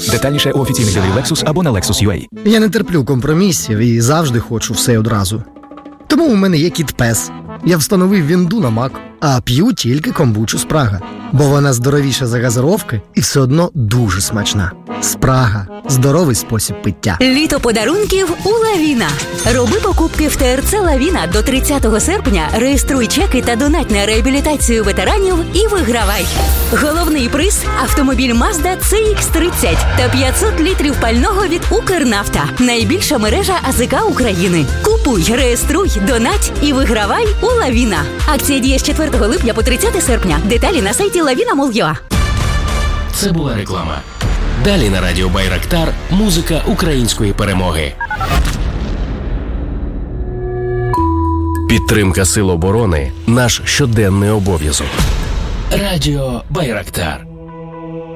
Детальніше у офіційних дилерів Lexus або на Lexus.ua. Я не терплю компромісів і завжди хочу все одразу. Тому у мене є кіт-пес. Я встановив вінду на Мак, а п'ю тільки комбучу Спрага. Бо вона здоровіша за газировки і все одно дуже смачна. Спрага – здоровий спосіб пиття. Літо подарунків у Лавіна. Роби покупки в ТРЦ Лавіна до 30 серпня, реєструй чеки та донать на реабілітацію ветеранів і вигравай. Головний приз – автомобіль Mazda CX-30 та 500 літрів пального від Укрнафта. Найбільша мережа АЗК України. Купуй, реєструй, донать і вигравай у Лавіна. Акція діє з 4 липня по 30 серпня. Деталі на сайті lavina.mol.ua. Це була реклама. Далі на радіо Байрактар музика української перемоги. Підтримка Сил оборони – наш щоденний обов'язок. Радіо Байрактар.